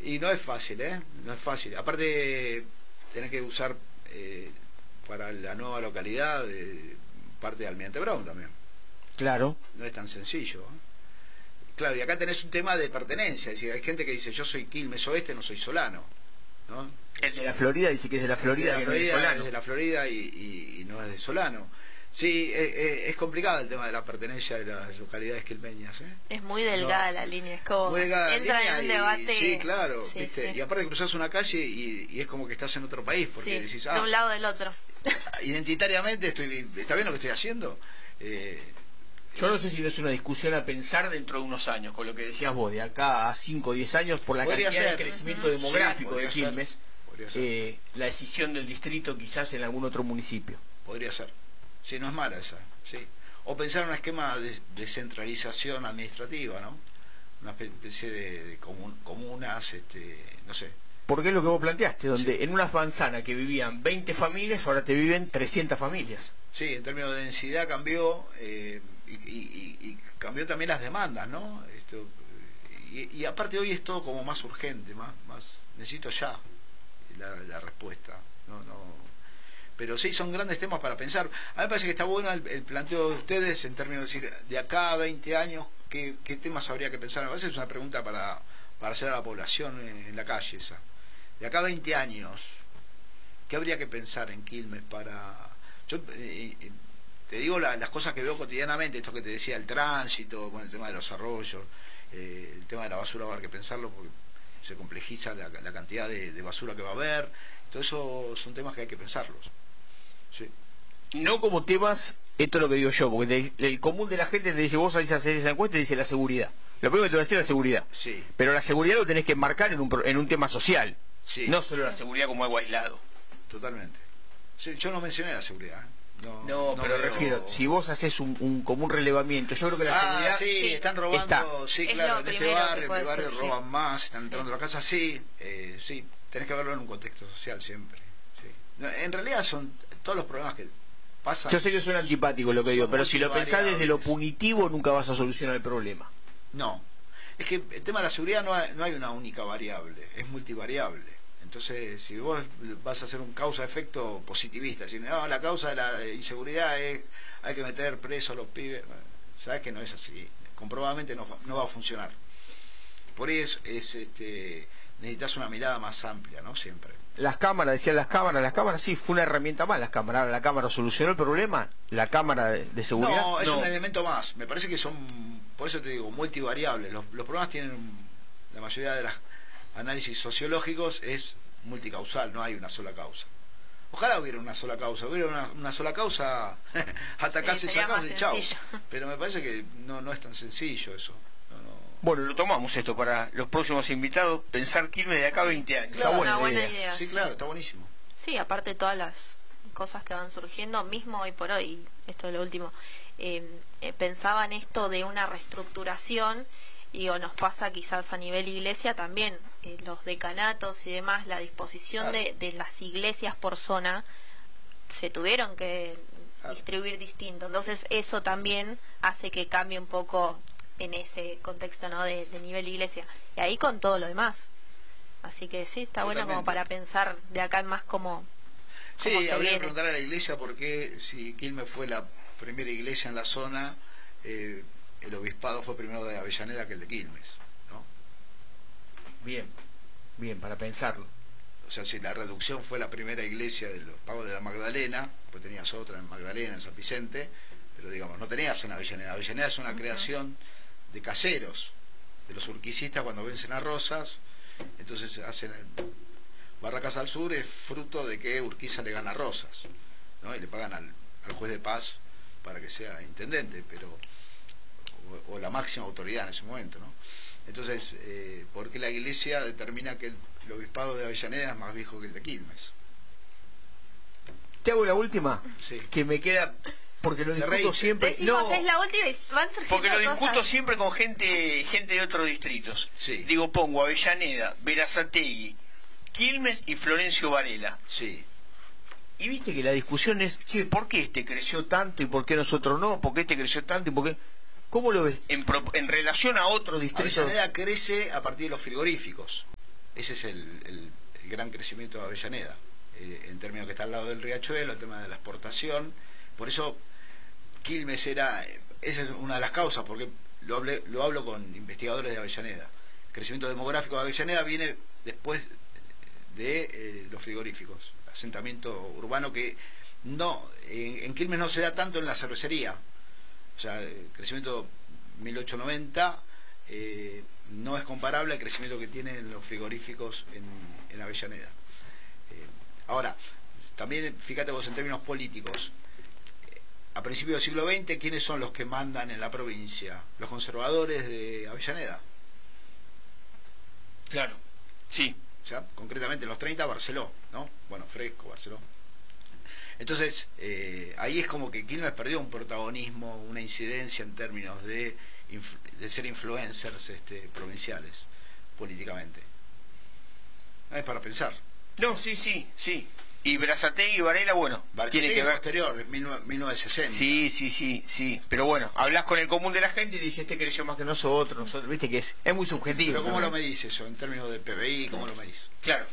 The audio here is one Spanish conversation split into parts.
Y no es fácil, ¿eh? No es fácil. Aparte, tenés que usar para la nueva localidad parte de Almirante Brown también. Claro. No es tan sencillo, ¿eh? Claro, y acá tenés un tema de pertenencia. Es decir, hay gente que dice, yo soy Quilmes Oeste, no soy Solano, ¿no? El de la Florida dice que es de la Florida, que no es de Solano. Es de la Florida y no es de Solano. Sí, es complicado el tema de la pertenencia de las localidades quilmeñas, ¿eh? Es muy delgada la línea, es como muy delgada entra la línea en un debate. Sí, claro, Sí, ¿viste? sí. Y aparte cruzás una calle y es como que estás en otro país, porque Sí, decís, de un lado del otro. Identitariamente ¿está bien lo que estoy haciendo? Yo no sé si no es una discusión a pensar dentro de unos años, con lo que decías vos, de acá a 5 o 10 años, por la Podría cantidad ser. de crecimiento demográfico de podría Quilmes, ser. la decisión del distrito quizás en algún otro municipio. Podría ser. Sí, no es mala esa, sí. O pensar en un esquema de descentralización administrativa, ¿no? Una especie de comunas, no sé. Porque es lo que vos planteaste, donde Sí. en una manzana que vivían 20 familias, ahora te viven 300 familias. Sí, en términos de densidad cambió, y cambió también las demandas, ¿no? Y aparte hoy es todo como más urgente, más necesito ya la respuesta. No. Pero sí, son grandes temas para pensar. A mí me parece que está bueno el planteo de ustedes en términos de decir, de acá a 20 años, ¿qué temas habría que pensar? Me parece que es una pregunta para hacer a la población en la calle esa. De acá a 20 años, ¿qué habría que pensar en Quilmes para...? Yo te digo las cosas que veo cotidianamente, esto que te decía, el tránsito, bueno, el tema de los arroyos, el tema de la basura va a haber que pensarlo porque se complejiza la cantidad de basura que va a haber. Todo eso son temas que hay que pensarlos. Sí. No como temas, esto es lo que digo yo, porque el común de la gente te dice, vos salís a hacer esa encuesta y dice la seguridad. Lo primero que te va a decir es la seguridad. Sí. Pero la seguridad lo tenés que marcar en un tema social. Sí. No solo la seguridad como algo aislado. Totalmente. Sí, yo no mencioné la seguridad, ¿eh? No, pero refiero, si vos haces como un relevamiento, yo creo que la seguridad... sí, están robando, sí, Es claro, lo en este primero que barrio, en puede el barrio surgir. roban más, están entrando a la casa, sí, tenés que verlo en un contexto social siempre. Sí. No, en realidad son todos los problemas que pasan. Yo sé que suena antipático lo que digo, son pero si lo pensás desde lo multivariables. punitivo nunca vas a solucionar el problema. No, es que el tema de la seguridad no hay una única variable, es multivariable. Entonces, si vos vas a hacer un causa-efecto positivista, si no, la causa de la inseguridad es hay que meter presos a los pibes, bueno, sabes que no es así, comprobadamente no va a funcionar. Por eso necesitas una mirada más amplia, ¿no? Siempre. Las cámaras sí, fue una herramienta más las cámaras. Ahora, ¿la cámara solucionó el problema? ¿La cámara de seguridad? No, es un elemento más. Me parece que son, por eso te digo, multivariables. Los problemas tienen, la mayoría de los análisis sociológicos es multicausal, no hay una sola causa. Ojalá hubiera una sola causa, una sola causa, atacarse, sería sacarse, más chao. sencillo. Pero me parece que no es tan sencillo eso. Bueno, lo tomamos esto para los próximos invitados, pensar Quilmes de acá a 20 años. Claro, Está una buena buena idea. idea. Sí, claro, está buenísimo. Sí, aparte todas las cosas que van surgiendo, mismo hoy por hoy, esto es lo último, pensaba en esto de una reestructuración, y nos pasa quizás a nivel iglesia también, los decanatos y demás, la disposición Claro. de las iglesias por zona, se tuvieron que distribuir distinto, entonces eso también hace que cambie un poco en ese contexto, ¿no? de nivel iglesia, y ahí con todo lo demás. Así que sí, está bueno como Totalmente. para pensar de acá en más como Sí, se habría que viene. preguntar a la iglesia por qué, si Quilmes fue la primera iglesia en la zona, el obispado fue primero de Avellaneda que el de Quilmes, ¿no? Bien, para pensarlo. O sea, si la reducción fue la primera iglesia de los pagos de la Magdalena, pues tenías otra en Magdalena, en San Vicente, pero digamos, no tenías una Avellaneda. Avellaneda es una creación de caseros, de los urquicistas cuando vencen a Rosas, entonces hacen Barracas al Sur, es fruto de que Urquiza le gana a Rosas, ¿no? Y le pagan al juez de paz para que sea intendente, pero o la máxima autoridad en ese momento, ¿no? Entonces, ¿por qué la iglesia determina que el obispado de Avellaneda es más viejo que el de Quilmes? Te hago la última, Sí. que me queda, porque lo Te discuto reíste. siempre. Decimos es la última y van surgiendo Porque lo discuto cosas. siempre con gente de otros distritos. Sí. Digo, pongo Avellaneda, Berazategui, Quilmes y Florencio Varela. Sí. Y viste que la discusión es, che, ¿por qué este creció tanto y por qué nosotros no? ¿Por qué este creció tanto y por qué...? ¿Cómo lo ves? En relación a otros distritos... Avellaneda crece a partir de los frigoríficos. Ese es el gran crecimiento de Avellaneda, en términos que está al lado del riachuelo, el tema de la exportación. Por eso Quilmes esa es una de las causas, porque lo hablo con investigadores de Avellaneda. El crecimiento demográfico de Avellaneda viene después de los frigoríficos, asentamiento urbano que no en Quilmes no se da tanto en la cervecería. O sea, el crecimiento 1890 no es comparable al crecimiento que tienen los frigoríficos en Avellaneda. Ahora, también fíjate vos en términos políticos, a principios del siglo XX, ¿quiénes son los que mandan en la provincia? Los conservadores de Avellaneda. Claro, sí. O sea, concretamente en los 30 Barceló, ¿no? Bueno, Fresco, Barceló. Entonces, ahí es como que Quilmes perdió un protagonismo, una incidencia en términos de ser influencers provinciales, políticamente. Es para pensar. No, sí. Y Berazategui y Varela, bueno, tiene que ver... posterior, 1960. Sí. Pero bueno, hablas con el común de la gente y dices, este creció más que nosotros, viste que es muy subjetivo. Pero ¿cómo lo medís eso? En términos de PBI, ¿cómo lo medís? Claro.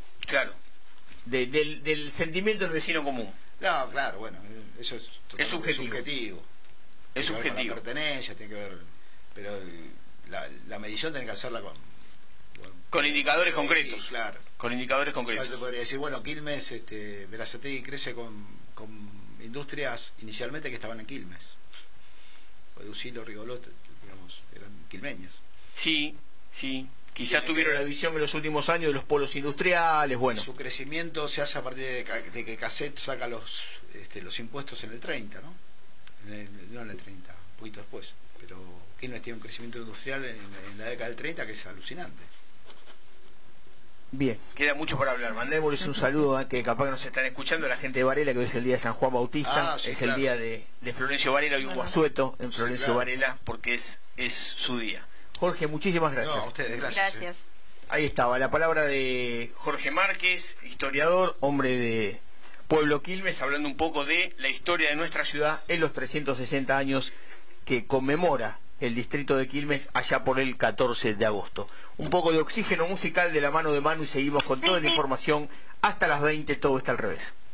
Del sentimiento del vecino común. No, claro, bueno, eso es subjetivo. Es subjetivo. Con la pertenencia, tiene que ver... Pero la medición tiene que hacerla con indicadores PBI, concretos. Claro. Con indicadores concretos. Te podría decir, bueno, Quilmes, Berazategui crece con industrias inicialmente que estaban en Quilmes. Ducilo, Rigolot, digamos, eran quilmeñas. Sí. Quizás tuvieron la visión en los últimos años de los polos industriales, bueno. Su crecimiento se hace a partir de que Cassette saca los impuestos en el 30, ¿no? No en el 30, un poquito después. Pero Quilmes tiene un crecimiento industrial en la década del 30 que es alucinante. Bien, queda mucho por hablar. Mandémosles un saludo que capaz que nos están escuchando a la gente de Varela, que hoy es el día de San Juan Bautista, sí, es claro. el día de Florencio Varela y un guasueto en Florencio Varela, porque es su día. Jorge, muchísimas gracias. No, a ustedes, gracias. Gracias. Ahí estaba la palabra de Jorge Márquez, historiador, hombre de Pueblo Quilmes, hablando un poco de la historia de nuestra ciudad en los 360 años que conmemora el distrito de Quilmes allá por el 14 de agosto. Un poco de oxígeno musical de la mano de Manu y seguimos con toda la información hasta las 20, todo está al revés.